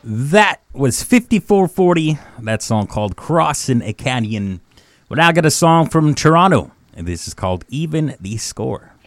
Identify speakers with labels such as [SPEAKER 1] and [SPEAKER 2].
[SPEAKER 1] That was 5440. That song called Crossin' a Canyon. We now got a song from Toronto, and this is called Even the Score.